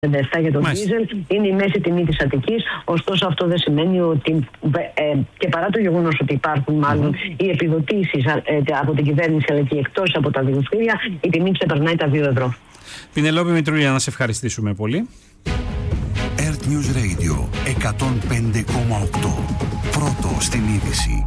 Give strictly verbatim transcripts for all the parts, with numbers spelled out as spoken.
πενήντα επτά για τον δίζελ, είναι η μέση τιμή της Αττικής. Ωστόσο, αυτό δεν σημαίνει ότι ε, και παρά το γεγονός ότι υπάρχουν μάλλον mm-hmm. οι επιδοτήσεις ε, από την κυβέρνηση αλλά και εκτός από τα δικαστήρια, η τιμή ξεπερνάει τα δύο ευρώ. Πινελόπη Μητρούλια, να σε ευχαριστήσουμε πολύ. Earth News Radio εκατόν πέντε κόμμα οκτώ. Πρώτο στην είδηση.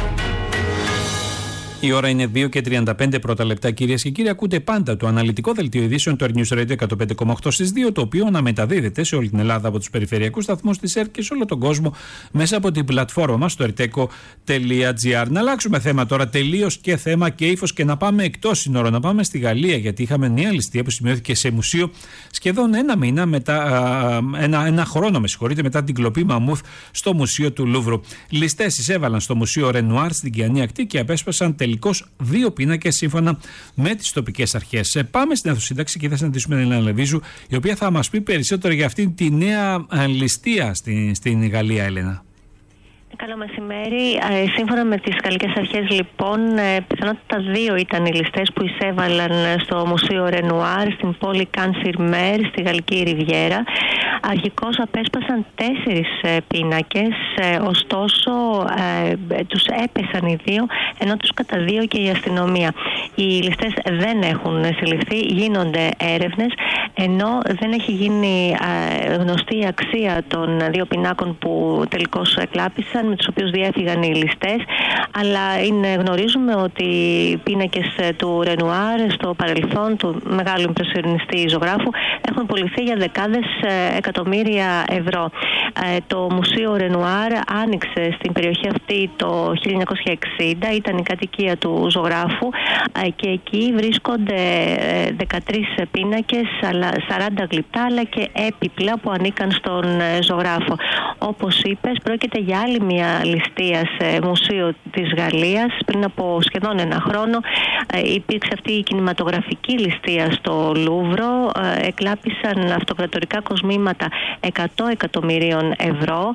Η ώρα είναι δύο και τριάντα πέντε πρώτα λεπτά, κυρίες και κύριοι. Ακούτε πάντα το αναλυτικό δελτίο ειδήσεων του Earth News Radio εκατόν πέντε κόμμα οκτώ στις δύο, το οποίο αναμεταδίδεται σε όλη την Ελλάδα από τους περιφερειακούς σταθμούς της ΕΡΤ και σε όλο τον κόσμο μέσα από την πλατφόρμα μας στο ερτέκο τελεία τζι άρ. Να αλλάξουμε θέμα τώρα τελείως και θέμα και ύφος και να πάμε εκτός σύνορων, να πάμε στη Γαλλία, γιατί είχαμε νέα ληστεία που σημειώθηκε σε μουσείο σχεδόν ένα μήνα μετά, ένα, ένα χρόνο με συγχωρείτε, μετά την κλοπή μαμούθ στο μουσείο του Λούβρου. Ληστές εισέβαλαν στο μουσείο Ρενουάρ στην Κιανή Ακτή και απέσπασαν τελικώς δύο πίνακες σύμφωνα με τις τοπικές αρχές. Πάμε στην Αθωσύνταξη και θα συναντήσουμε την Ελένα Λεβίζου, η οποία θα μας πει περισσότερο για αυτήν τη νέα ληστεία στην, στην Γαλλία, Ελένα. Καλό μεσημέρι. Ε, σύμφωνα με τις γαλλικές αρχές, λοιπόν, ε, πιθανότητα δύο ήταν οι ληστές που εισέβαλαν στο Μουσείο Ρενουάρ στην πόλη Καν-Σιρ-Μέρ, στη Γαλλική Ριβιέρα. Αρχικώς απέσπασαν τέσσερις ε, πίνακες, ε, ωστόσο ε, τους έπεσαν οι δύο, ενώ τους καταδίωκε η αστυνομία. Οι ληστές δεν έχουν συλληφθεί, γίνονται έρευνες, ενώ δεν έχει γίνει ε, γνωστή η αξία των δύο πινάκων που τελικώς εκλάπησαν, με τους οποίους διέφυγαν οι ληστές, αλλά είναι, γνωρίζουμε ότι οι πίνακες του Ρενουάρ στο παρελθόν, του μεγάλου ιμπρεσιονιστή ζωγράφου, έχουν πωληθεί για δεκάδες εκατομμύρια ευρώ. Ε, το Μουσείο Ρενουάρ άνοιξε στην περιοχή αυτή το χίλια εννιακόσια εξήντα, ήταν η κατοικία του ζωγράφου ε, και εκεί βρίσκονται δεκατρείς πίνακες, σαράντα γλυπτά αλλά και έπιπλα που ανήκαν στον ζωγράφο. Όπως είπες, πρόκειται για άλλη μια ληστεία σε μουσείο της Γαλλίας. Πριν από σχεδόν ένα χρόνο ε, υπήρξε αυτή η κινηματογραφική ληστεία στο Λούβρο. Ε, εκλάπησαν αυτοκρατορικά κοσμήματα εκατό εκατομμυρίων ευρώ.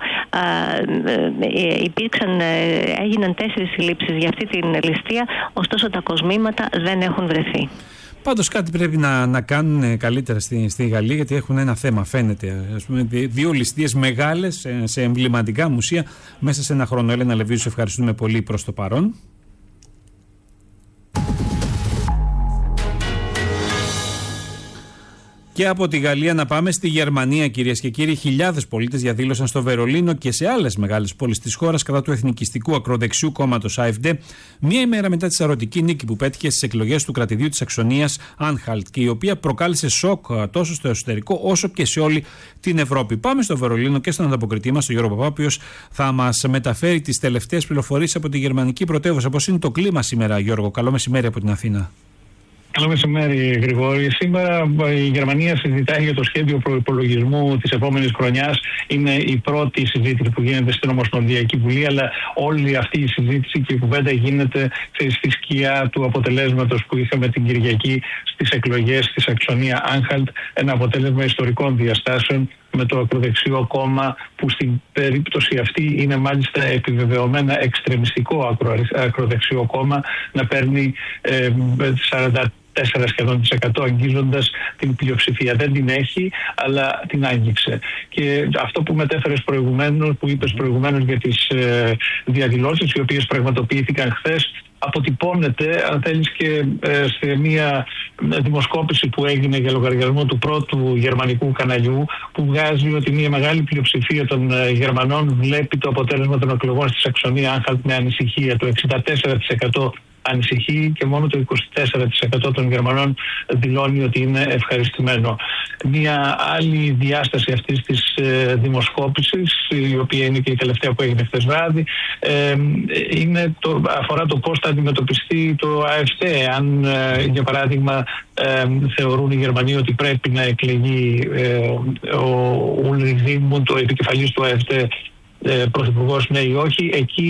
Ε, ε, υπήρξαν, ε, έγιναν τέσσερις συλλήψεις για αυτή την ληστεία, ωστόσο τα κοσμήματα δεν έχουν βρεθεί. Πάντως κάτι πρέπει να, να κάνουν καλύτερα στη, στη Γαλλία, γιατί έχουν ένα θέμα, φαίνεται. Ας πούμε, δύο ληστείες μεγάλες σε, σε εμβληματικά μουσεία μέσα σε ένα χρόνο. Έλενα Λεβίζου, σε ευχαριστούμε πολύ προς το παρόν. Και από τη Γαλλία να πάμε στη Γερμανία, κυρίες και κύριοι. Χιλιάδες πολίτες διαδήλωσαν στο Βερολίνο και σε άλλες μεγάλες πόλεις της χώρας κατά του εθνικιστικού ακροδεξιού κόμματος AfD, μία ημέρα μετά τη σαρωτική νίκη που πέτυχε στις εκλογές του κρατηδίου της Σαξονίας Anhalt και η οποία προκάλεσε σοκ τόσο στο εσωτερικό όσο και σε όλη την Ευρώπη. Πάμε στο Βερολίνο και στον ανταποκριτή μας, τον Γιώργο Παπά, ο οποίος θα μας μεταφέρει τις τελευταίες πληροφορίες από τη γερμανική πρωτεύουσα. Πώς είναι το κλίμα σήμερα, Γιώργο? Καλό μεσημέρι από την Αθήνα. Καλό μεσημέρι, Γρηγόρη. Σήμερα η Γερμανία συζητάει για το σχέδιο προϋπολογισμού της επόμενης χρονιάς. Είναι η πρώτη συζήτηση που γίνεται στην Ομοσπονδιακή Βουλή, αλλά όλη αυτή η συζήτηση και η κουβέντα γίνεται στη σκιά του αποτελέσματος που είχαμε την Κυριακή στις εκλογές στη Σαξονία Anhalt. Ένα αποτέλεσμα ιστορικών διαστάσεων, με το ακροδεξιό κόμμα που στην περίπτωση αυτή είναι μάλιστα επιβεβαιωμένα εξτρεμιστικό ακροδεξιό κόμμα να παίρνει ε, σαράντα τέσσερα σχεδόν τοις εκατό, αγγίζοντας την πλειοψηφία. Δεν την έχει, αλλά την άγγιξε. Και αυτό που μετέφερες προηγουμένως, που είπες προηγουμένως για τις ε, διαδηλώσεις, οι οποίες πραγματοποιήθηκαν χθες, αποτυπώνεται, αν θέλεις, και ε, σε μια δημοσκόπηση που έγινε για λογαριασμό του πρώτου γερμανικού καναλιού, που βγάζει ότι μια μεγάλη πλειοψηφία των ε, Γερμανών βλέπει το αποτέλεσμα των εκλογών στη Σαξονία Anhalt με ανησυχία. Το εξήντα τέσσερα τοις εκατό ανησυχεί και μόνο το είκοσι τέσσερα τοις εκατό των Γερμανών δηλώνει ότι είναι ευχαριστημένο. Μία άλλη διάσταση αυτής της ε, δημοσκόπησης, η οποία είναι και η τελευταία που έγινε χθες βράδυ, ε, είναι το, αφορά το πώς θα αντιμετωπιστεί το AfD. Αν, ε, για παράδειγμα, ε, θεωρούν οι Γερμανοί ότι πρέπει να εκλεγεί ε, ο Ulrich Zygmunt, ο επικεφαλής του AfD, ε, πρωθυπουργός, ναι ή όχι. Εκεί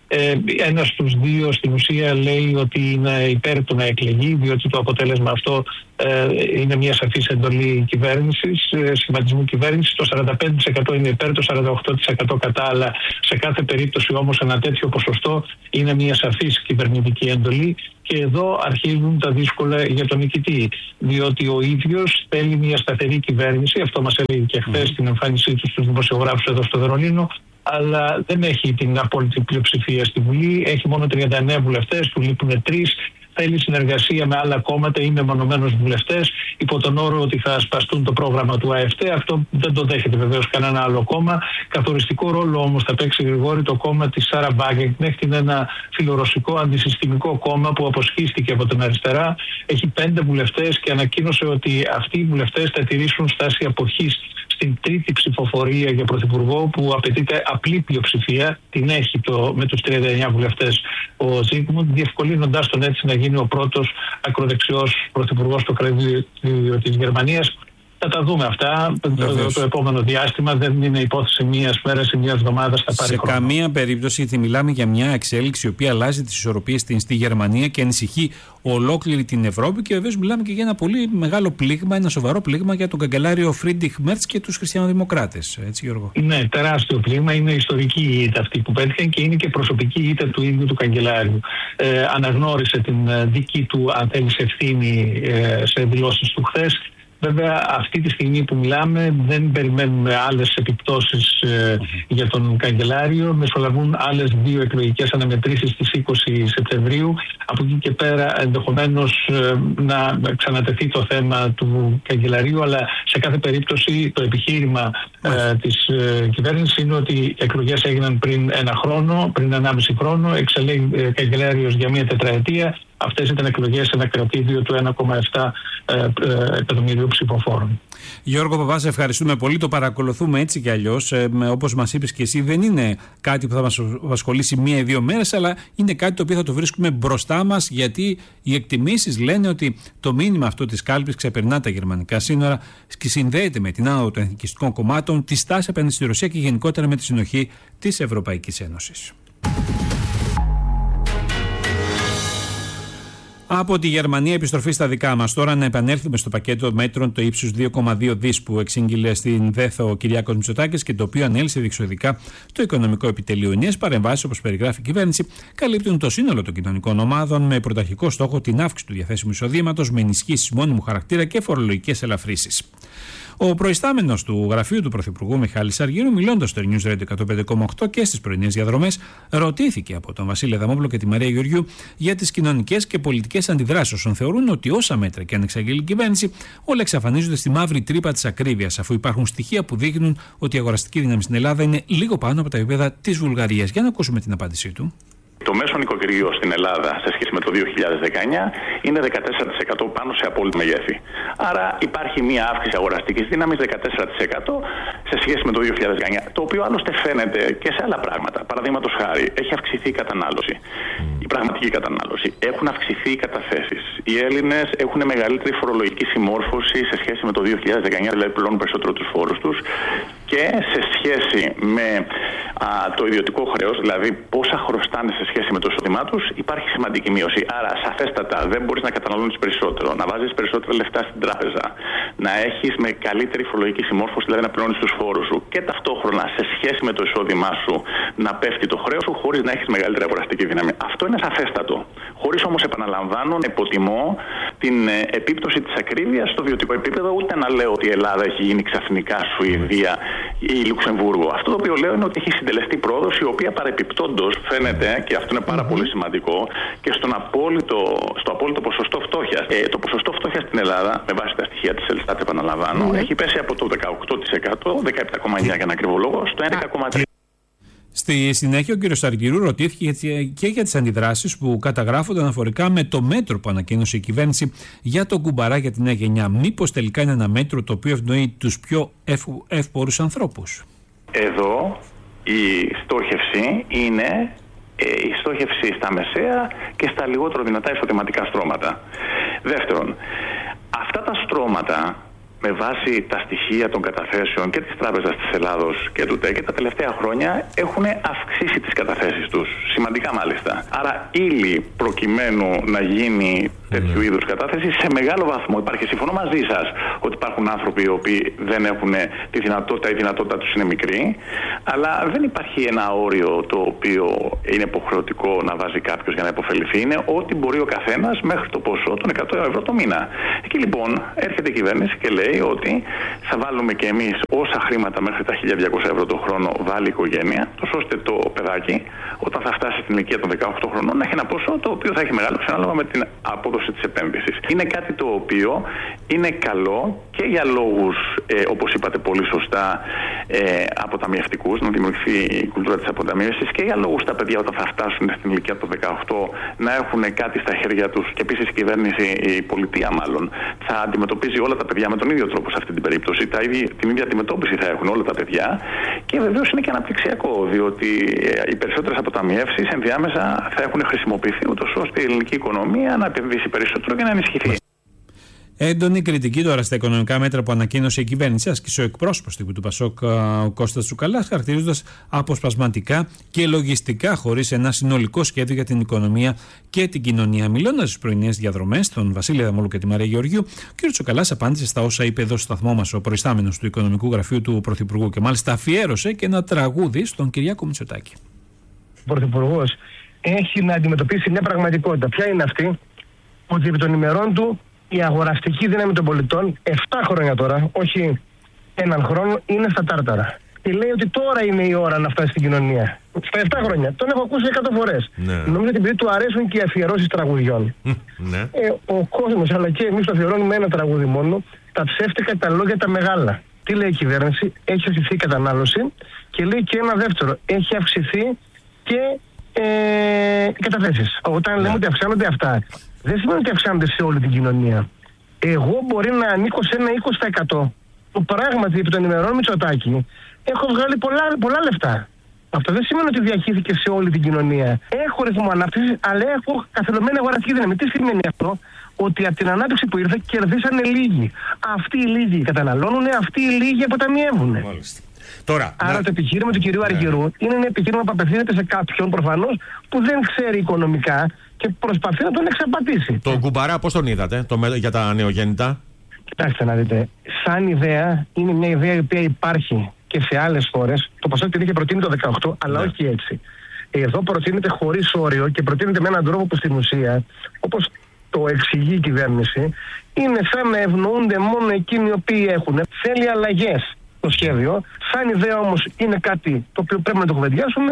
Ε, ένας στους δύο στην ουσία λέει ότι είναι υπέρ του να εκλεγεί, διότι το αποτέλεσμα αυτό ε, είναι μια σαφής εντολή κυβέρνησης, ε, σχηματισμού κυβέρνησης. Το σαράντα πέντε τοις εκατό είναι υπέρ, το σαράντα οκτώ τοις εκατό κατά, αλλά σε κάθε περίπτωση όμως ένα τέτοιο ποσοστό είναι μια σαφής κυβερνητική εντολή. Και εδώ αρχίζουν τα δύσκολα για τον νικητή, διότι ο ίδιος θέλει μια σταθερή κυβέρνηση, αυτό μας έλεγε και χθες στην εμφάνισή του στους δημοσιογράφους εδώ στο Βερολίνο, αλλά δεν έχει την απόλυτη πλειοψηφία στη Βουλή, έχει μόνο τριάντα εννέα βουλευτές, του λείπουν τρεις. Θέλει συνεργασία με άλλα κόμματα ή με μονομένους βουλευτές, υπό τον όρο ότι θα ασπαστούν το πρόγραμμα του ΑΕΦΤΕ. Αυτό δεν το δέχεται βεβαίως κανένα άλλο κόμμα. Καθοριστικό ρόλο όμως θα παίξει, Γρηγόρη, το κόμμα της Σάρα Βάγκενκνεχτ. Είναι ένα φιλορωσικό αντισυστημικό κόμμα που αποσχίστηκε από την αριστερά. Έχει πέντε βουλευτές και ανακοίνωσε ότι αυτοί οι βουλευτές θα τηρήσουν στάση αποχής στην τρίτη ψηφοφορία για πρωθυπουργό, που απαιτείται απλή πλειοψηφία. Την έχει το, με τους τριάντα εννέα βουλευτές ο Ζίγμουντ, διευκολύνοντας τον έτσι να γίνει ο πρώτος ακροδεξιός πρωθυπουργός στο κρατήδιο της Γερμανίας. Θα τα δούμε αυτά. Το, το επόμενο διάστημα δεν είναι υπόθεση μίας μέρας ή μιας εβδομάδας. Θα πάρει Σε χρόνο. καμία περίπτωση, γιατί μιλάμε για μια εξέλιξη η οποία αλλάζει τις ισορροπίες στην, στη Γερμανία και ανησυχεί ολόκληρη την Ευρώπη. Και βεβαίως μιλάμε και για ένα πολύ μεγάλο πλήγμα, ένα σοβαρό πλήγμα για τον καγκελάριο Φρίντριχ Μέρτς και τους χριστιανοδημοκράτες. Έτσι, Γιώργο. Ναι, τεράστιο πλήγμα. Είναι ιστορική η ήττα αυτή που πέτυχαν και είναι και προσωπική ήττα του ίδιου του καγκελάριου. Ε, αναγνώρισε την δική του, αν θέλει, ευθύνη ε, σε δηλώσεις του χθες. Βέβαια, αυτή τη στιγμή που μιλάμε δεν περιμένουμε άλλες επιπτώσεις ε, mm-hmm. για τον καγκελάριο. Μεσολαβούν άλλες δύο εκλογικές αναμετρήσεις στις είκοσι Σεπτεμβρίου. Από εκεί και πέρα ενδεχομένως ε, να ξανατεθεί το θέμα του καγκελαρίου, αλλά σε κάθε περίπτωση το επιχείρημα ε, της ε, κυβέρνησης είναι ότι οι εκλογές έγιναν πριν ένα χρόνο, πριν ενάμιση χρόνο, εξελέγει ε, καγκελάριος για μία τετραετία. Αυτές ήταν εκλογές σε ένα κρατήδιο του ένα κόμμα επτά εκατομμυρίου ψηφοφόρων. Γιώργο Παπά, σε ευχαριστούμε πολύ. Το παρακολουθούμε έτσι κι αλλιώς. Ε, όπως μας είπες και εσύ, δεν είναι κάτι που θα μας απασχολήσει μία ή δύο μέρες, αλλά είναι κάτι το οποίο θα το βρίσκουμε μπροστά μας, γιατί οι εκτιμήσεις λένε ότι το μήνυμα αυτό της κάλπης ξεπερνά τα γερμανικά σύνορα και συνδέεται με την άνοδο των εθνικιστικών κομμάτων, τη στάση απέναντι στη Ρωσία και γενικότερα με τη συνοχή της Ευρωπαϊκής Ένωσης. Από τη Γερμανία, επιστροφή στα δικά μας. Τώρα να επανέλθουμε στο πακέτο μέτρων το ύψους δύο κόμμα δύο δισεκατομμύρια που εξήγηλε στην ΔΕΘΟ ο Κυριάκος Μητσοτάκης και το οποίο ανέλησε διεξοδικά το οικονομικό επιτελείο. Οι νέες παρεμβάσεις, όπως περιγράφει η κυβέρνηση, καλύπτουν το σύνολο των κοινωνικών ομάδων με πρωταρχικό στόχο την αύξηση του διαθέσιμου εισοδήματος με ενισχύσεις μόνιμου χαρακτήρα και φορολογικές ελαφρύσεις. Ο προϊστάμενος του γραφείου του Πρωθυπουργού Μιχάλης Αργύρου, μιλώντας στο News Radio εκατόν πέντε κόμμα οκτώ και στις πρωινές διαδρομές, ρωτήθηκε από τον Βασίλη Αδαμόπουλο και τη Μαρία Γεωργιού για τις κοινωνικές και πολιτικές αντιδράσεις όσων θεωρούν ότι όσα μέτρα και αν εξαγγείλει η κυβέρνηση, όλα εξαφανίζονται στη μαύρη τρύπα της ακρίβειας, αφού υπάρχουν στοιχεία που δείχνουν ότι η αγοραστική δύναμη στην Ελλάδα είναι λίγο πάνω από τα επίπεδα της Βουλγαρίας. Για να ακούσουμε την απάντησή του. Το μέσο νοικοκυριό στην Ελλάδα σε σχέση με το δύο χιλιάδες δεκαεννιά είναι δεκατέσσερα τοις εκατό πάνω σε απόλυτη μεγέθη. Άρα υπάρχει μια αύξηση αγοραστικής δύναμης δεκατέσσερα τοις εκατό σε σχέση με το δύο χιλιάδες δεκαεννιά. Το οποίο άλλωστε φαίνεται και σε άλλα πράγματα. Παραδείγματος χάρη, έχει αυξηθεί η κατανάλωση. Η πραγματική κατανάλωση. Έχουν αυξηθεί οι καταθέσεις. Οι Έλληνες έχουν μεγαλύτερη φορολογική συμμόρφωση σε σχέση με το δύο χιλιάδες δεκαεννιά, δηλαδή πληρώνουν περισσότερο τους φόρους τους. Και σε σχέση με α, το ιδιωτικό χρέος, δηλαδή πόσα χρωστάνε σε σχέση με το εισόδημά τους, υπάρχει σημαντική μείωση. Άρα, σαφέστατα, δεν μπορείς να καταναλώνεις περισσότερο, να βάζεις περισσότερα λεφτά στην τράπεζα, να έχεις με καλύτερη φορολογική συμμόρφωση, δηλαδή να πληρώνεις τους φόρους σου και ταυτόχρονα σε σχέση με το εισόδημά σου να πέφτει το χρέος σου χωρίς να έχεις μεγαλύτερη αγοραστική δύναμη. Αυτό είναι σαφέστατο. Χωρίς όμως, επαναλαμβάνω, να υποτιμώ την ε, επίπτωση της ακρίβειας στο βιωτικό επίπεδο, ούτε να λέω ότι η Ελλάδα έχει γίνει ξαφνικά Σουηδία ή Λουξεμβούργο. Αυτό το οποίο λέω είναι ότι έχει συντελεστεί πρόοδος, η οποία παρεπιπτόντως φαίνεται, και αυτό είναι πάρα mm-hmm. πολύ σημαντικό, και στον απόλυτο, στο απόλυτο ποσοστό φτώχειας. Ε, το ποσοστό φτώχειας στην Ελλάδα, με βάση τα στοιχεία της Ελστάτ, επαναλαμβάνω, mm-hmm. έχει πέσει από το δεκαοκτώ τοις εκατό, δεκαεπτά κόμμα εννιά για να ακριβό λόγο, στο έντεκα κόμμα τρία. Στη συνέχεια, ο κ. Αργυρού ρωτήθηκε και για τις αντιδράσεις που καταγράφονται αναφορικά με το μέτρο που ανακοίνωσε η κυβέρνηση για τον κουμπαρά για τη νέα γενιά. Μήπως τελικά είναι ένα μέτρο το οποίο ευνοεί τους πιο εύπορους ανθρώπους? Εδώ η στόχευση είναι η στόχευση στα μεσαία και στα λιγότερο δυνατά εισοδηματικά στρώματα. Δεύτερον, αυτά τα στρώματα με βάση τα στοιχεία των καταθέσεων και της Τράπεζας της Ελλάδος και του ΤΕΚΕ τα τελευταία χρόνια έχουν αυξήσει τις καταθέσεις τους, σημαντικά μάλιστα. Άρα ύλη προκειμένου να γίνει τέτοιου είδους κατάθεση σε μεγάλο βαθμό υπάρχει. Συμφωνώ μαζί σας ότι υπάρχουν άνθρωποι οι οποίοι δεν έχουν τη δυνατότητα, η δυνατότητα τους είναι μικρή, αλλά δεν υπάρχει ένα όριο το οποίο είναι υποχρεωτικό να βάζει κάποιος για να υποφεληθεί. Είναι ότι μπορεί ο καθένας μέχρι το ποσό των εκατό ευρώ το μήνα. Εκεί λοιπόν έρχεται η κυβέρνηση και λέει ότι θα βάλουμε και εμείς όσα χρήματα μέχρι τα χίλια διακόσια ευρώ το χρόνο βάλει η οικογένεια, τόσο ώστε το παιδάκι όταν θα φτάσει στην ηλικία των δεκαοκτώ χρονών να έχει ένα ποσό το οποίο θα έχει μεγάλο ανάλογα με την απόδοση της επένδυσης. Είναι κάτι το οποίο είναι καλό και για λόγους, ε, όπως είπατε πολύ σωστά, ε, αποταμιευτικούς, να δημιουργηθεί η κουλτούρα της αποταμίευσης, και για λόγους τα παιδιά όταν θα φτάσουν στην ηλικία των δεκαοκτώ να έχουν κάτι στα χέρια τους, και επίσης η κυβέρνηση, η πολιτεία μάλλον, θα αντιμετωπίζει όλα τα παιδιά με τον ίδιο τρόπο σε αυτή την περίπτωση. Τα ίδια, την ίδια αντιμετώπιση θα έχουν όλα τα παιδιά, και βεβαίως είναι και αναπτυξιακό, διότι οι περισσότερες αποταμιεύσεις ενδιάμεσα θα έχουν χρησιμοποιηθεί ούτως ώστε η ελληνική οικονομία να επενδύσει περισσότερο και να ενισχυθεί. Έντονη κριτική τώρα στα οικονομικά μέτρα που ανακοίνωσε η κυβέρνηση, άσκησε ο εκπρόσωπος τύπου του Πασόκ, ο Κώστας Τσουκαλάς, χαρακτηρίζοντας αποσπασματικά και λογιστικά χωρίς ένα συνολικό σχέδιο για την οικονομία και την κοινωνία. Μιλώντας στις πρωινές διαδρομές, τον Βασίλη Δαμόλου και τη Μαρία Γεωργίου, ο κ. Τσουκαλάς απάντησε στα όσα είπε εδώ στο σταθμό μας ο προϊστάμενος του Οικονομικού Γραφείου του Πρωθυπουργού, και μάλιστα αφιέρωσε και ένα τραγούδι στον Κυριάκο Μητσοτάκη. Ο Πρωθυπουργός έχει να αντιμετωπίσει μια πραγματικότητα. Ποια είναι αυτή? Ότι επί των ημερών του η αγοραστική δύναμη των πολιτών, εφτά χρόνια τώρα, όχι έναν χρόνο, είναι στα τάρταρα. Και λέει ότι τώρα είναι η ώρα να φτάσει στην κοινωνία. Στα εφτά χρόνια. Τον έχω ακούσει εκατό φορές. Ναι. Νομίζω ότι επειδή του αρέσουν και οι αφιερώσεις τραγουδιών. Ναι. Ε, ο κόσμος, αλλά και εμείς το αφιερώνουμε ένα τραγούδι μόνο, τα ψεύτικα, τα λόγια τα μεγάλα. Τι λέει η κυβέρνηση? Έχει αυξηθεί η κατανάλωση, και λέει και ένα δεύτερο. Έχει αυξηθεί και ε, οι καταθέσεις. Όταν ναι. λέμε ότι αυξάνονται αυτά, δεν σημαίνει ότι αυξάνονται σε όλη την κοινωνία. Εγώ μπορεί να ανήκω σε ένα είκοσι τοις εκατό που πράγματι επί των ημερών Μητσοτάκη έχω βγάλει πολλά, πολλά λεφτά. Αυτό δεν σημαίνει ότι διαχύθηκε σε όλη την κοινωνία. Έχω ρυθμό ανάπτυξης, αλλά έχω καθελωμένη αγοραστική δύναμη. Τι σημαίνει αυτό? Ότι από την ανάπτυξη που ήρθε κερδίσανε λίγοι. Αυτοί οι λίγοι καταναλώνουν, αυτοί οι λίγοι αποταμιεύουν. Τώρα, Άρα να... το επιχείρημα του κυρίου ναι. Αργυρού είναι ένα επιχείρημα που απευθύνεται σε κάποιον προφανώς που δεν ξέρει οικονομικά και προσπαθεί να τον εξαπατήσει. Τον κουμπαρά πώς τον είδατε το, για τα νεογέννητα? Κοιτάξτε να δείτε, σαν ιδέα είναι μια ιδέα η οποία υπάρχει και σε άλλες χώρες. Το Πασόκ την είχε προτείνει το δεκαοκτώ, αλλά ναι. όχι έτσι. Εδώ προτείνεται χωρίς όριο και προτείνεται με έναν τρόπο που στην ουσία, όπως το εξηγεί η κυβέρνηση, είναι σαν να ευνοούνται μόνο εκείνοι οι οποίοι έχουν. Θέλει αλλαγές το σχέδιο. Σαν ιδέα όμως είναι κάτι το οποίο πρέπει να το κουβεντιάσουμε.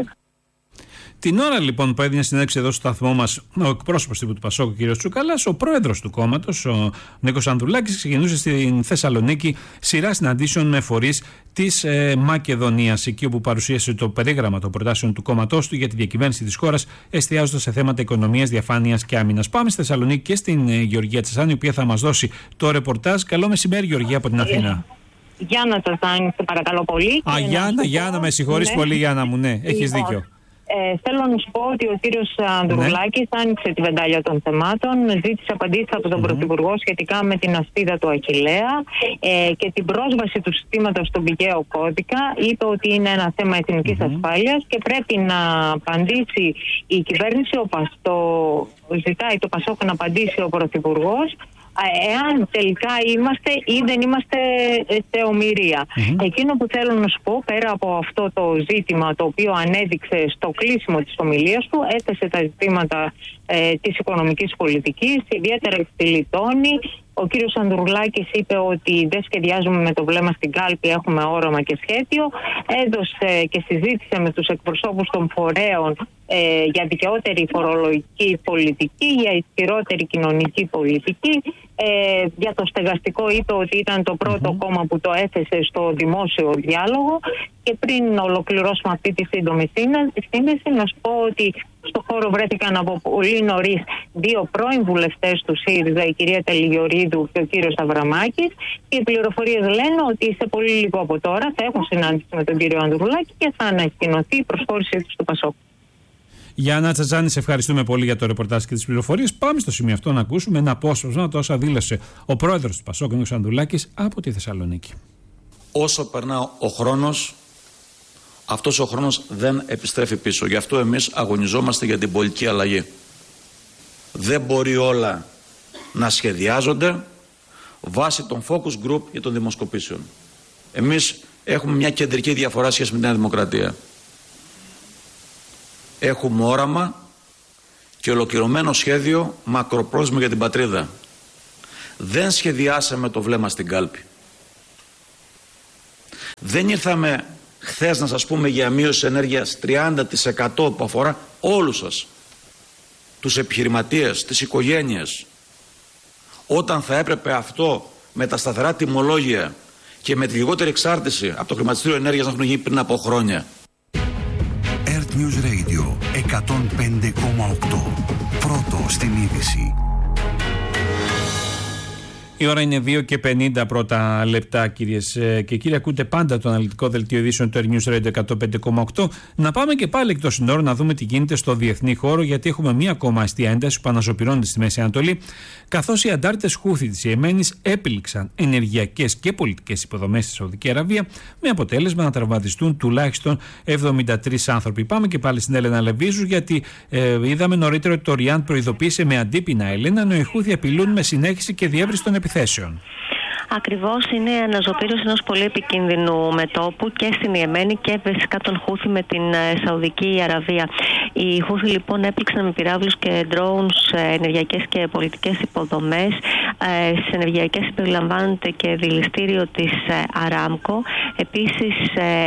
Την ώρα λοιπόν που έδινε συνέντευξη εδώ στο σταθμό μας ο εκπρόσωπος τύπου του Πασόκ, ο κ. Τσουκαλάς, ο πρόεδρος του κόμματος, ο Νίκος Ανδρουλάκης, ξεκινούσε στην Θεσσαλονίκη σειρά συναντήσεων με φορείς της ε, Μακεδονίας, εκεί όπου παρουσίασε το περίγραμμα των προτάσεων του κόμματός του για τη διακυβέρνηση της χώρας, εστιάζοντας σε θέματα οικονομίας, διαφάνειας και άμυνας. Πάμε στη Θεσσαλονίκη και στην ε, Γεωργία Τσεσάνη, η οποία θα μας δώσει το ρεπορτάζ. Καλό μεσημέρι, Γεωργία, από την Αθήνα. Γιάννα Τσεσάνη, σε παρακαλώ πολύ. Α, Γιάννα, Γιάννα, με συγχωρείς ναι. πολύ, Γιάννα μου, ναι, έχεις λοιπόν, δίκιο. Ε, θέλω να σου πω ότι ο κύριος Ανδρουλάκης ναι. άνοιξε τη βεντάλια των θεμάτων, ζήτησε απαντήσεις από τον mm-hmm. Πρωθυπουργό σχετικά με την ασπίδα του Αχιλλέα ε, και την πρόσβαση του συστήματος στον πηγαίο κώδικα. Είπε ότι είναι ένα θέμα εθνικής mm-hmm. ασφάλειας και πρέπει να απαντήσει η κυβέρνηση, ο Παστό, ζητάει το Πασόκ να απαντήσει ο Πρωθυπουργός εάν τελικά είμαστε ή δεν είμαστε σε ομηρία. Mm-hmm. Εκείνο που θέλω να σου πω, πέρα από αυτό το ζήτημα το οποίο ανέδειξε στο κλείσιμο της ομιλίας του, έθεσε τα ζητήματα ε, της οικονομικής πολιτικής, ιδιαίτερα στη Λιτώνη. Ο κύριος Ανδρουλάκης είπε ότι δεν σχεδιάζουμε με το βλέμμα στην κάλπη, έχουμε όραμα και σχέδιο. Έδωσε και συζήτησε με τους εκπροσώπους των φορέων ε, για δικαιότερη φορολογική πολιτική, για ισχυρότερη κοινωνική πολιτική. Ε, για το στεγαστικό είπε ότι ήταν το πρώτο mm-hmm. κόμμα που το έθεσε στο δημόσιο διάλογο. Και πριν ολοκληρώσουμε αυτή τη σύντομη σύνδεση, να σου πω ότι στο χώρο βρέθηκαν από πολύ νωρίς δύο πρώην βουλευτές του ΣΥΡΙΖΑ, η κυρία Τελιγιορίδου και ο κύριος Αβραμάκης. Και οι πληροφορίες λένε ότι σε πολύ λίγο από τώρα θα έχουν συνάντηση με τον κύριο Ανδρουλάκη και θα ανακοινωθεί η προσχώρησή του στο Πασόκ. Γιάννα Τσατζάνη, σε ευχαριστούμε πολύ για το ρεπορτάζ και τις πληροφορίες. Πάμε στο σημείο αυτό να ακούσουμε ένα απόσπασμα το όσα δήλωσε ο πρόεδρος του Πασόκ, Νίκος Ανδρουλάκης, από τη Θεσσαλονίκη. Όσο περνά ο χρόνος, αυτός ο χρόνος δεν επιστρέφει πίσω. Γι' αυτό εμείς αγωνιζόμαστε για την πολιτική αλλαγή. Δεν μπορεί όλα να σχεδιάζονται βάσει των focus group και των δημοσκοπήσεων. Εμείς έχουμε μια κεντρική διαφορά σχέση με τη Νέα Δημοκρατία. Έχουμε όραμα και ολοκληρωμένο σχέδιο μακροπρόθεσμο για την πατρίδα. Δεν σχεδιάσαμε το βλέμμα στην κάλπη. Δεν ήρθαμε χθες να σας πούμε για μείωση ενέργειας τριάντα τοις εκατό που αφορά όλους σας, τους επιχειρηματίες, τις οικογένειες, όταν θα έπρεπε αυτό με τα σταθερά τιμολόγια και με τη λιγότερη εξάρτηση από το χρηματιστήριο ενέργειας να έχουν γίνει πριν από χρόνια. Earth News Radio εκατόν πέντε κόμμα οκτώ. Πρώτο στην είδηση. Η ώρα είναι δύο και πενήντα πρώτα λεπτά, κυρίες και κύριοι. Ακούτε πάντα το αναλυτικό δελτίο ειδήσεων του Earth News Radio εκατόν πέντε κόμμα οκτώ. Να πάμε και πάλι εκτός συνόρων να δούμε τι γίνεται στο διεθνή χώρο, γιατί έχουμε μία ακόμα αστεία ένταση που αναζωπυρώνεται στη Μέση Ανατολή, καθώς οι αντάρτες Χούθι της Ιεμένης έπληξαν ενεργειακές και πολιτικές υποδομές στη Σαουδική Αραβία, με αποτέλεσμα να τραυματιστούν τουλάχιστον εβδομήντα τρεις άνθρωποι. Πάμε και πάλι στην Έλενα Λεβίζου, γιατί ε, είδαμε νωρίτερα ότι το Ριάντ προειδοποίησε με αντίπεινα Έλενα, ενώ οι Χούθι απειλούν με συνέχιση και διεύρυνση των επιθέσεων. Ακριβώς, είναι αναζωπήρωση ενός πολύ επικίνδυνου μετώπου και στην Ιεμένη και φυσικά τον Χούθι με την Σαουδική Αραβία. Οι Χούθι λοιπόν έπληξαν με πυράβλους και drones ενεργειακές και πολιτικές υποδομές. Στις ενεργειακές περιλαμβάνονται και δηληστήριο της Αράμκο, επίσης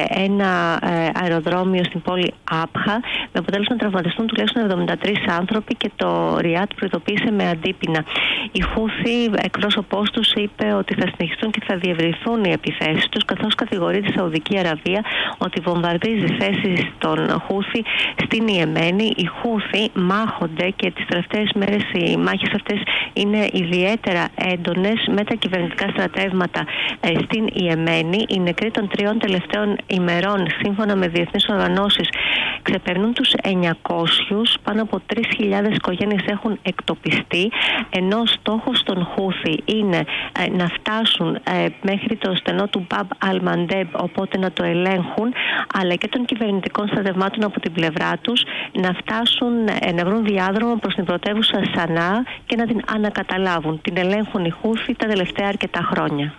ένα αεροδρόμιο στην πόλη Άπχα, με αποτέλεσμα να τραυματιστούν τουλάχιστον εβδομήντα τρεις άνθρωποι και το Ριάτ προειδοποίησε με αντίπεινα. Οι Χούθι, εκπρόσωπός τους, είπε ότι θα συνεχιστούν και θα διευρυνθούν οι επιθέσεις τους, καθώς κατηγορεί τη Σαουδική Αραβία ότι βομβαρδίζει θέσεις των Χούθι στην Ιεμένη. Οι Χούθι μάχονται και τις τελευταίες μέρες οι μάχες αυτές είναι ιδιαίτερα έντονες με τα κυβερνητικά στρατεύματα ε, στην Ιεμένη. Οι νεκροί των τριών τελευταίων ημερών, σύμφωνα με διεθνείς οργανώσεις, ξεπερνούν τους εννιακόσιους, πάνω από τρεις χιλιάδες οικογένειες έχουν εκτοπιστεί, ενώ στόχος των Χούθι είναι ε, να φτάσουν ε, μέχρι το στενό του Μπαμπ Αλ-Μαντέμπ, οπότε να το ελέγχουν, αλλά και των κυβερνητικών στρατευμάτων από την πλευρά τους να φτάσουν, ε, να βρουν διάδρομο προς την πρωτεύουσα Σανά και να την ανακαταλάβουν. Την ελέγχουν οι Χούθι τα τελευταία αρκετά χρόνια.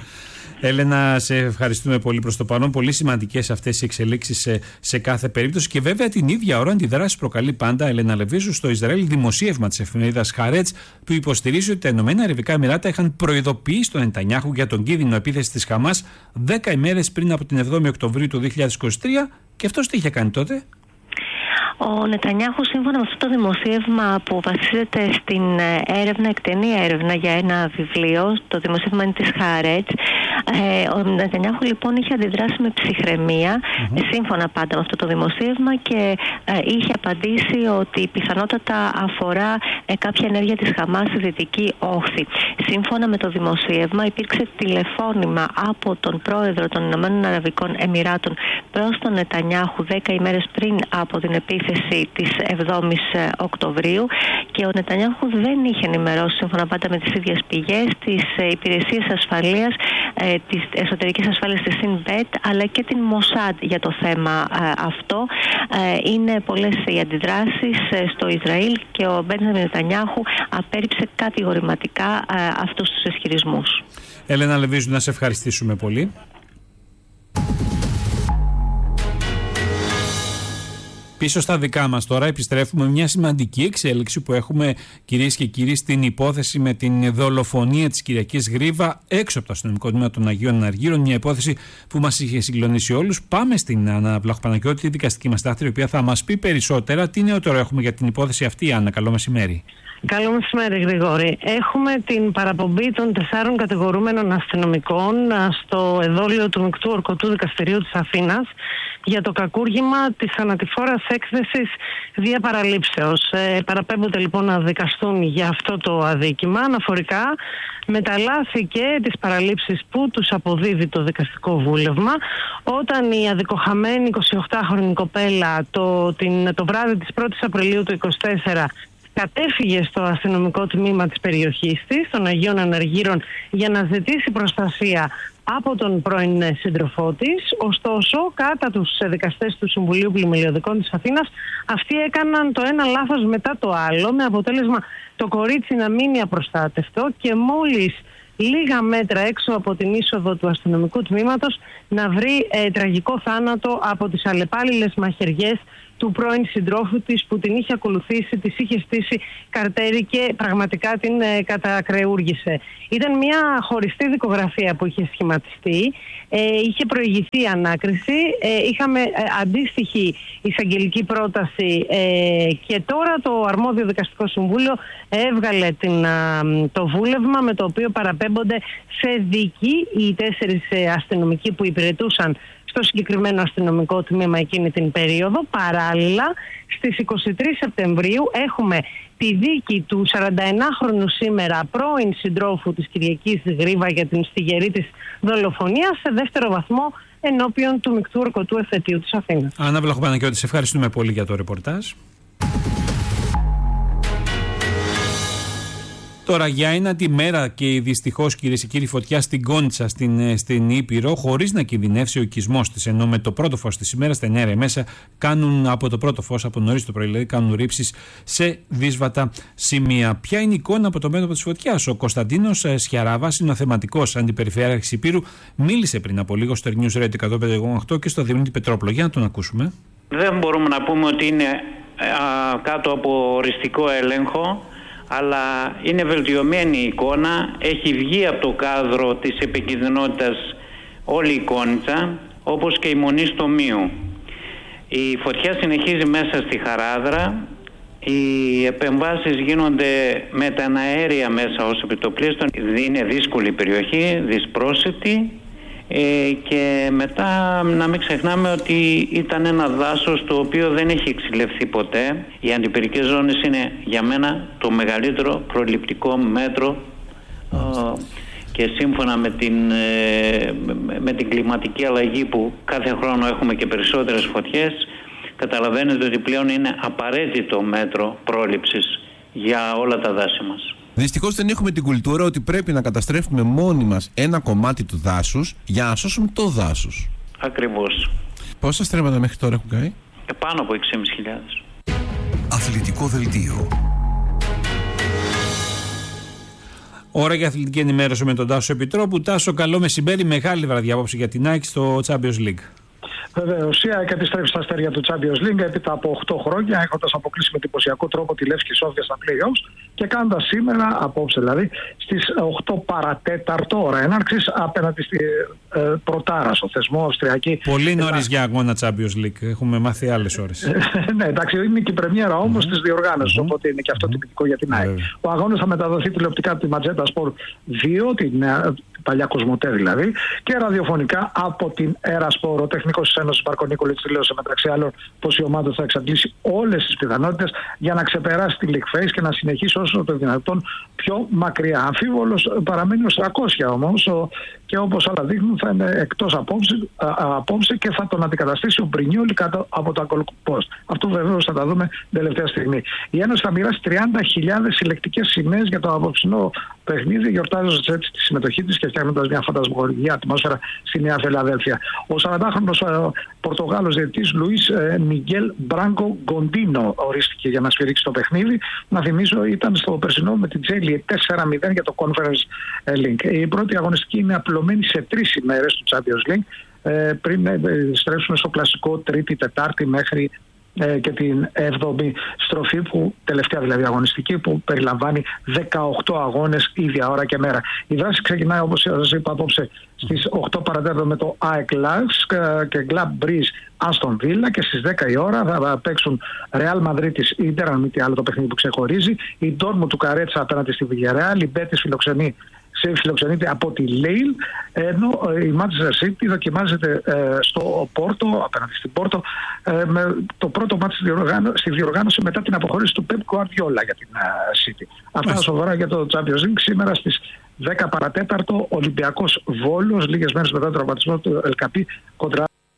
Έλενα, σε ευχαριστούμε πολύ προς το παρόν. Πολύ σημαντικές αυτές οι εξελίξεις σε, σε κάθε περίπτωση. Και βέβαια την ίδια ώρα αντιδράσεις προκαλεί πάντα, Έλενα Λεβίζου, στο Ισραήλ δημοσίευμα της εφημερίδας Χαρέτς, που υποστηρίζει ότι τα Ηνωμένα Αραβικά Εμιράτα είχαν προειδοποιήσει τον Νετανιάχου για τον κίνδυνο επίθεση της Χαμάς δέκα ημέρες πριν από την εβδόμη Οκτωβρίου του δύο χιλιάδες είκοσι τρία. Και αυτός τι είχε κάνει τότε? Ο Νετανιάχου, σύμφωνα με αυτό το δημοσίευμα που βασίζεται στην έρευνα, εκτενή έρευνα για ένα βιβλίο, το δημοσίευμα είναι της Χαρέτς, ο Νετανιάχου λοιπόν είχε αντιδράσει με ψυχραιμία, mm-hmm. σύμφωνα πάντα με αυτό το δημοσίευμα, και είχε απαντήσει ότι πιθανότατα αφορά κάποια ενέργεια της Χαμάς στη Δυτική Όχθη. Σύμφωνα με το δημοσίευμα, υπήρξε τηλεφώνημα από τον πρόεδρο των Ηνωμένων Αραβικών Εμιράτων προς τον Νετανιάχου δέκα ημέρες πριν από την επίθεση της εβδόμης Οκτωβρίου, και ο Νετανιάχου δεν είχε ενημερώσει, σύμφωνα πάντα με τις ίδιες πηγές, τις υπηρεσίες ασφαλείας, της εσωτερικής ασφάλειας της Σινμπέτ, αλλά και την Μοσάντ για το θέμα αυτό. Είναι πολλές οι αντιδράσεις στο Ισραήλ και ο Μπένζαμιν Νετανιάχου απέρριψε κατηγορηματικά αυτούς τους ισχυρισμούς. Έλενα Λεβίζου, να σε ευχαριστήσουμε πολύ. Πίσω στα δικά μας τώρα επιστρέφουμε μια σημαντική εξέλιξη που έχουμε, κυρίες και κύριοι, στην υπόθεση με την δολοφονία της Κυριακής Γρίβα έξω από το αστυνομικό τμήμα των Αγίων Αναργύρων. Μια υπόθεση που μας είχε συγκλονίσει όλους. Πάμε στην Άννα Βλαχοπαναγιώτη, τη δικαστική μας τάχτρια, η οποία θα μας πει περισσότερα. Τι νεότερο έχουμε για την υπόθεση αυτή, Άννα? Καλό μεσημέρι. Καλό μεσημέρι, Γρηγόρη. Έχουμε την παραπομπή των τεσσάρων κατηγορούμενων αστυνομικών στο εδόλιο του Μεικτού Ορκωτού Δικαστηρίου της Αθήνας για το κακούργημα της θανατηφόρας έκθεσης δια παραλήψεως. Ε, παραπέμπονται λοιπόν να δικαστούν για αυτό το αδίκημα αναφορικά με τα λάθη και τις παραλήψεις που τους αποδίδει το δικαστικό βούλευμα, όταν η αδικοχαμένη εικοσιοκτάχρονη κοπέλα το, την, το βράδυ της πρώτης Απριλίου του είκοσι τέσσερα κατέφυγε στο αστυνομικό τμήμα της περιοχής της, των Αγίων Αναργύρων, για να ζητήσει προστασία από τον πρώην σύντροφό της. Ωστόσο, κατά τους δικαστές του Συμβουλίου Πλημελιωδικών της Αθήνας, αυτοί έκαναν το ένα λάθος μετά το άλλο, με αποτέλεσμα το κορίτσι να μείνει απροστάτευτο και μόλις λίγα μέτρα έξω από την είσοδο του αστυνομικού τμήματος να βρει ε, τραγικό θάνατο από τις αλλεπάλληλες μαχαιριές του πρώην συντρόφου της, που την είχε ακολουθήσει, της είχε στήσει καρτέρι και πραγματικά την ε, κατακρεούργησε. Ήταν μια χωριστή δικογραφία που είχε σχηματιστεί, ε, είχε προηγηθεί ανάκριση, ε, είχαμε ε, αντίστοιχη εισαγγελική πρόταση ε, και τώρα το αρμόδιο δικαστικό συμβούλιο έβγαλε την, α, το βούλευμα με το οποίο παραπέμπονται σε δίκη οι τέσσερις ε, αστυνομικοί που υπηρετούσαν στο συγκεκριμένο αστυνομικό τμήμα εκείνη την περίοδο. Παράλληλα, στις είκοσι τρεις Σεπτεμβρίου έχουμε τη δίκη του σαρανταενάχρονου σήμερα πρώην συντρόφου της Κυριακής Γρίβα για την στιγερή της δολοφονία σε δεύτερο βαθμό ενώπιον του Μεικτού Ορκωτού Εφετείου της Αθήνας. Άννα Βλαχοπαναγιώτη, σε ευχαριστούμε πολύ για το ρεπορτάζ. Τώρα, για ένατη μέρα και δυστυχώς, κυρίες και κύριοι, φωτιά στην Κόντσα, στην, στην Ήπειρο, χωρίς να κινδυνεύσει ο οικισμός της. Ενώ με το πρώτο φως της ημέρας, τα εννέα μέσα κάνουν από το πρώτο φως, από νωρίς το πρωί, δηλαδή, κάνουν ρήψεις σε δύσβατα σημεία. Ποια είναι η εικόνα από το μέτωπο της φωτιάς? Ο Κωνσταντίνος Σιαράβας είναι ο θεματικός αντιπεριφερειάρχης Ηπείρου. Μίλησε πριν από λίγο στο News Radio εκατόν πέντε κόμμα οκτώ και στο Δημήτρη Πετρόπουλο. Για να τον ακούσουμε. Δεν μπορούμε να πούμε ότι είναι α, κάτω από οριστικό έλεγχο, αλλά είναι βελτιωμένη η εικόνα, έχει βγει από το κάδρο της επικινδυνότητας όλη η Κόνιτσα, όπως και η Μονή στο Μίου. Η φωτιά συνεχίζει μέσα στη Χαράδρα, οι επεμβάσεις γίνονται με τα αέρια μέσα ως επιτοπλίστων, είναι δύσκολη περιοχή, δυσπρόσιτη. Ε, και μετά να μην ξεχνάμε ότι ήταν ένα δάσος το οποίο δεν έχει εξηλευθεί ποτέ. Οι αντιπυρικές ζώνες είναι για μένα το μεγαλύτερο προληπτικό μέτρο ε, και σύμφωνα με την, ε, με την κλιματική αλλαγή που κάθε χρόνο έχουμε και περισσότερες φωτιές, καταλαβαίνετε ότι πλέον είναι απαραίτητο μέτρο πρόληψης για όλα τα δάση μας. Δυστυχώς δεν έχουμε την κουλτούρα ότι πρέπει να καταστρέφουμε μόνοι μας ένα κομμάτι του δάσους για να σώσουμε το δάσος. Ακριβώς. Πόσα στρέμματα μέχρι τώρα έχουν κάνει? Και πάνω από έξι χιλιάδες πεντακόσιες. Αθλητικό δελτίο. Ώρα για αθλητική ενημέρωση με τον Τάσο Επιτρόπου. Τάσο, καλό μεσημέρι. Μεγάλη βραδιά απόψε για την ΑΕΚ στο Champions League. Βεβαίως, η ΑΕΚ επιστρέφει στα αστέρια του Champions League έπειτα από οκτώ χρόνια, έχοντας αποκλείσει με εντυπωσιακό τρόπο τη Λεύσκη Σόφια στα play-offs και κάνοντας σήμερα, απόψε δηλαδή, στις οκτώ παρατέταρτο ώρα έναρξης απέναντι στη ε, Πρωτάρα, στο θεσμό Αυστριακή. Πολύ νωρίς για αγώνα Champions League. Έχουμε μάθει άλλες ώρες. Ναι, εντάξει, είναι και η πρεμιέρα όμως mm-hmm. της διοργάνωσης, mm-hmm. οπότε είναι και αυτό mm-hmm. τυπικό για την ΑΕΚ. Mm-hmm. Ο αγώνας θα μεταδοθεί τηλεοπτικά από τη Ματζέτα Σπορ δύο, την παλιά Κοσμοτέ δηλαδή, και ραδιοφωνικά από την Ερασπορ. Ο τεχνικός της Ένωσης Μαρκο-Νίκολιτς δηλώσε μεταξύ άλλων πως η ομάδα θα εξαντλήσει όλες τις πιθανότητες για να ξεπεράσει τη League Phase και να συνεχίσει όσο το δυνατόν πιο μακριά. Αμφίβολος παραμένει ως τριακόσια όμως, ο, και όπως άλλα δείχνουν θα είναι εκτός απόψε, α, α, απόψε και θα τον αντικαταστήσει ο Μπρινιόλι κάτω από το Goal Post. Αυτό βεβαίως θα τα δούμε τελευταία στιγμή. Η Ένωση θα μοιράσει τριάντα χιλιάδες συλλεκτικές σημαίες για το απόψινό παιχνίδι, γιορτάζοντας έτσι τη συμμετοχή της και φτιάχνοντας μια φαντασμογορική ατμόσφαιρα στη Νέα Φιλαδέλφια. Ο σαραντάχρονος Πορτογάλος διαιτητής Λουίς Μιγγέλ Μπράγκο Γκοντίνο ορίστηκε για να σφυρίξει το παιχνίδι. Να θυμίσω, ήταν στο περσινό με την Τζέλη τέσσερα μηδέν για το Conference League. Η πρώτη αγωνιστική είναι απλωμένη σε τρεις ημέρες του Champions League, πριν στρέψουμε στο κλασικό Τρίτη, Τετάρτη μέχρι και την έβδομη στροφή, που τελευταία δηλαδή αγωνιστική, που περιλαμβάνει δεκαοκτώ αγώνες ίδια ώρα και μέρα. Η δράση ξεκινάει, όπως σας είπα, απόψε στις οκτώ παρατέταρτο με το ΑΕΚ Λάσκ και Club Breeze Aston Villa, και στις δέκα η ώρα θα παίξουν Real Madrid της Ίντερ, αν μη τι άλλο το παιχνίδι που ξεχωρίζει, η Dortmund του Καρέτσα απέναντι στη Villarreal, η Betis φιλοξενεί φιλοξενείται από τη Λέιλ, ενώ η Manchester City δοκιμάζεται στο Πόρτο, απέναντι στην Πόρτο, με το πρώτο μάτι στη διοργάνωση μετά την αποχώρηση του Pep Guardiola για την City. Αυτά σοβαρά για το Champions League. Σήμερα στις δέκα παρατέταρτο, Ολυμπιακός Βόλος, λίγες μέρες μετά τον τραυματισμό του Ελκαπή κοντρά